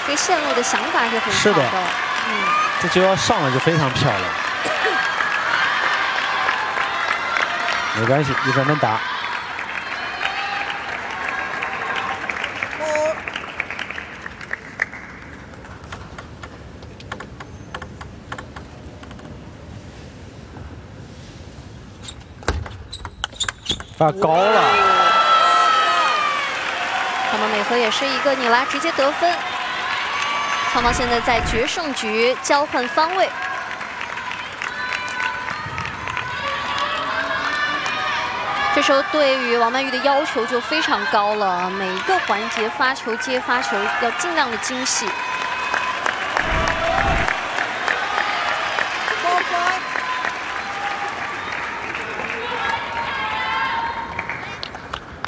这个线路的想法是很好是的，这球要上了就非常漂亮。没关系，一分能打。发高了。 那么美和也是一个你拉直接得分。双方现在在决胜局交换方位。 这时候对于王曼玉的要求就非常高了，每一个环节发球接发球要尽量的精细。